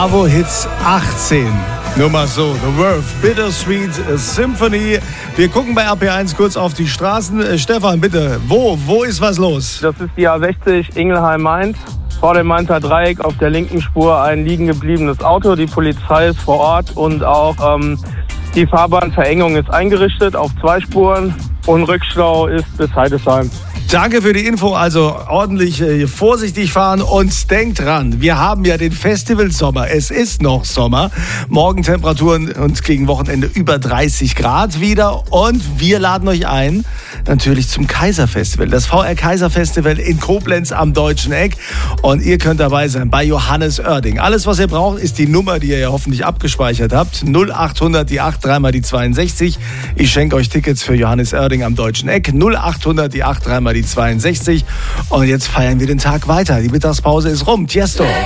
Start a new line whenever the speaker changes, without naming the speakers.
Bravo Hits 18. Nur mal so, The Verve, Bittersweet Symphony. Wir gucken bei RP1 kurz auf die Straßen. Stefan, bitte, wo ist was los?
Das ist die A60 Ingelheim-Mainz. Vor dem Mainzer Dreieck auf der linken Spur ein liegen gebliebenes Auto. Die Polizei ist vor Ort und auch die Fahrbahnverengung ist eingerichtet auf 2 Spuren und Rückstau ist bis Heidesheim.
Danke für die Info, also ordentlich vorsichtig fahren und denkt dran, wir haben ja den Festivalsommer, es ist noch Sommer, Morgentemperaturen und gegen Wochenende über 30 Grad wieder und wir laden euch ein, natürlich zum Kaiserfestival, das VR Kaiserfestival in Koblenz am Deutschen Eck und ihr könnt dabei sein bei Johannes Oerding. Alles, was ihr braucht, ist die Nummer, die ihr ja hoffentlich abgespeichert habt, 0800 die 8 3 mal die 62. Ich schenke euch Tickets für Johannes Oerding am Deutschen Eck, 0800 die 8 3 mal die 62 und jetzt feiern wir den Tag weiter. Die Mittagspause ist rum. Tiesto.